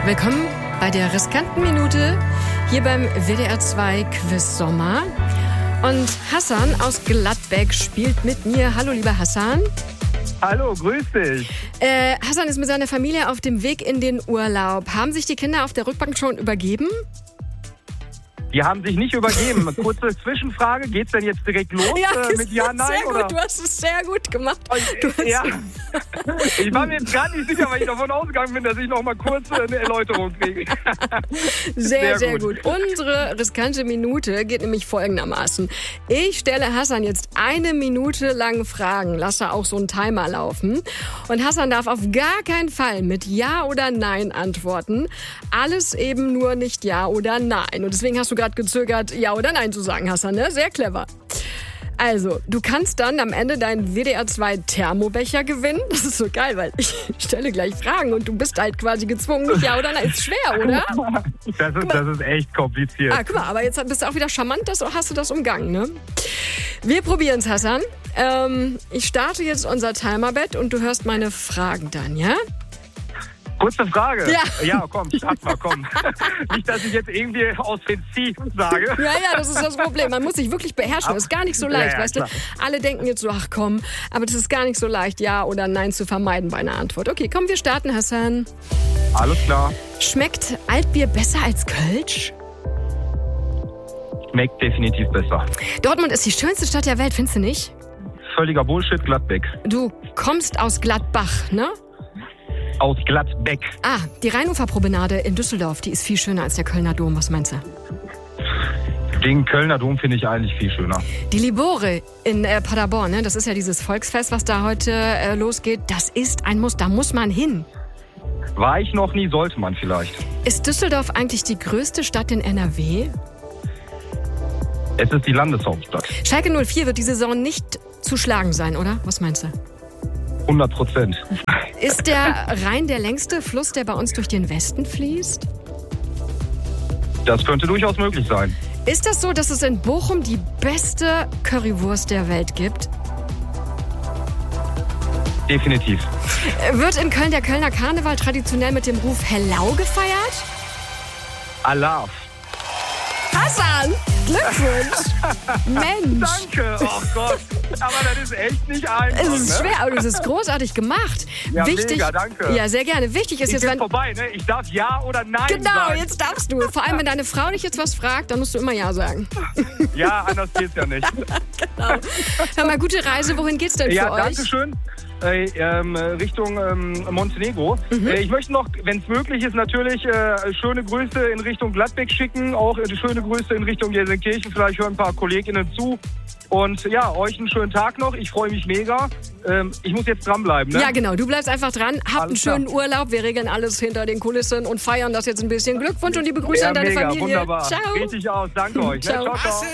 Willkommen bei der riskanten Minute hier beim WDR 2 Quiz Sommer. Und Hassan aus Gladbeck spielt mit mir. Hallo, lieber Hassan. Hallo, grüß dich. Hassan ist mit seiner Familie auf dem Weg in den Urlaub. Haben sich die Kinder auf der Rückbank schon übergeben? Die haben sich nicht übergeben. Kurze Zwischenfrage, geht's denn jetzt direkt los mit Ja, Nein? Sehr gut, oder? du hast es sehr gut gemacht. Ja. Ich war mir jetzt gar nicht sicher, weil ich davon ausgegangen bin, dass ich noch mal kurz eine Erläuterung kriege. Sehr gut. Unsere riskante Minute geht nämlich folgendermaßen. Ich stelle Hassan jetzt 1 Minute lang Fragen, lasse auch so einen Timer laufen. Und Hassan darf auf gar keinen Fall mit Ja oder Nein antworten. Alles eben nur nicht Ja oder Nein. Und deswegen hast du gerade gezögert, Ja oder Nein zu sagen, Hassan, ne? Sehr clever. Also, du kannst dann am Ende deinen WDR 2 Thermobecher gewinnen. Das ist so geil, weil ich stelle gleich Fragen und du bist halt quasi gezwungen, nicht Ja oder Nein. Ist schwer, oder? Das ist echt kompliziert. Guck mal, aber jetzt bist du auch wieder charmant, hast du das umgangen, ne? Wir probieren es, Hassan. Ich starte jetzt unser Timerbett und du hörst meine Fragen dann, ja? Kurze Frage. Ja, komm, start mal, komm. Nicht, dass ich jetzt irgendwie aus den Zieh sage. Ja, das ist das Problem. Man muss sich wirklich beherrschen. Das ist gar nicht so leicht, weißt klar. du? Alle denken jetzt so, ach komm, aber das ist gar nicht so leicht, Ja oder Nein zu vermeiden bei einer Antwort. Okay, komm, wir starten, Hassan. Alles klar. Schmeckt Altbier besser als Kölsch? Schmeckt definitiv besser. Dortmund ist die schönste Stadt der Welt, findest du nicht? Völliger Bullshit, Gladbeck. Du kommst aus Gladbach, ne? Aus Gladbeck. Die Rheinuferpromenade in Düsseldorf, die ist viel schöner als der Kölner Dom. Was meinst du? Den Kölner Dom finde ich eigentlich viel schöner. Die Libore in Paderborn, ne? Das ist ja dieses Volksfest, was da heute losgeht. Das ist ein Muss, da muss man hin. War ich noch nie, sollte man vielleicht. Ist Düsseldorf eigentlich die größte Stadt in NRW? Es ist die Landeshauptstadt. Schalke 04 wird die Saison nicht zu schlagen sein, oder? Was meinst du? 100%. Ist der Rhein der längste Fluss, der bei uns durch den Westen fließt? Das könnte durchaus möglich sein. Ist das so, dass es in Bochum die beste Currywurst der Welt gibt? Definitiv. Wird in Köln der Kölner Karneval traditionell mit dem Ruf Hellau gefeiert? Alarv. Hassan, Glückwunsch. Mensch. Danke, oh Gott. Aber das ist echt nicht einfach. Es ist schwer, aber es ist großartig gemacht. Ja, wichtig, mega, danke. Ja, sehr gerne. Wichtig ist Ich jetzt, bin wenn... vorbei, ne? Ich darf Ja oder Nein Genau, sagen. jetzt darfst du. Vor allem, wenn deine Frau dich jetzt was fragt, dann musst du immer Ja sagen. Ja, anders geht's ja nicht. Genau. Hör mal, gute Reise. Wohin geht's denn für euch? Danke schön. Richtung Montenegro. Ich möchte noch, wenn es möglich ist, natürlich schöne Grüße in Richtung Gladbeck schicken, auch schöne Grüße in Richtung Gelsenkirchen. Vielleicht hören ein paar KollegInnen zu. Und ja, euch einen schönen Tag noch. Ich freue mich mega. Ich muss jetzt dranbleiben, ne? Ja, genau. Du bleibst einfach dran. Habt einen schönen Urlaub. Wir regeln alles hinter den Kulissen und feiern das jetzt ein bisschen. Glückwunsch und liebe Grüße an deine mega, Familie. Wunderbar. Ciao. Richtig aus. Danke euch. Ne? Ciao. Ciao, ciao.